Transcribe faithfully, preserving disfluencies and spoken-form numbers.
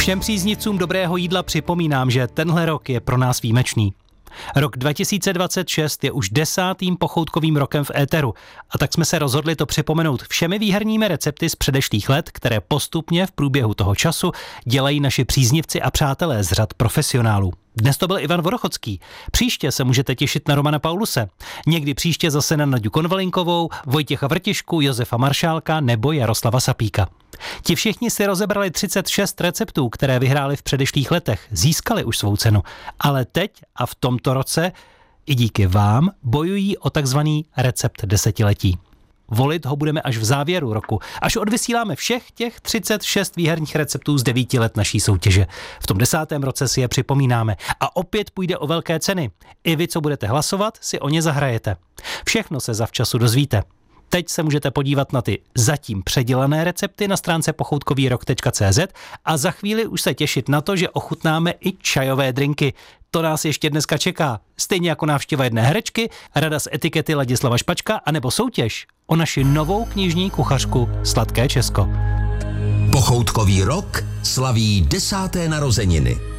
Všem příznivcům dobrého jídla připomínám, že tenhle rok je pro nás výjimečný. Rok dva tisíce dvacet šest je už desátým pochoutkovým rokem v éteru a tak jsme se rozhodli to připomenout všemi výherními recepty z předešlých let, které postupně v průběhu toho času dělají naši příznivci a přátelé z řad profesionálů. Dnes to byl Ivan Vorochocký. Příště se můžete těšit na Romana Pauluse. Někdy příště zase na Naďu Konvalinkovou, Vojtěcha Vrtišku, Josefa Maršálka nebo Jaroslava Sapíka. Ti všichni si rozebrali třicet šest receptů, které vyhráli v předešlých letech. Získali už svou cenu. Ale teď a v tomto roce i díky vám bojují o takzvaný recept desetiletí. Volit ho budeme až v závěru roku, až odvysíláme všech těch třicet šest výherních receptů z devíti let naší soutěže. V tom desátém roce si je připomínáme a opět půjde o velké ceny. I vy, co budete hlasovat, si o ně zahrajete. Všechno se zavčasu dozvíte. Teď se můžete podívat na ty zatím předělané recepty na stránce pochoutkovýrok tečka cé zet a za chvíli už se těšit na to, že ochutnáme i čajové drinky. To nás ještě dneska čeká. Stejně jako návštěva jedné herečky, rada z etikety Ladislava Špačka anebo soutěž o naši novou knižní kuchařku Sladké Česko. Pochoutkový rok slaví desáté narozeniny.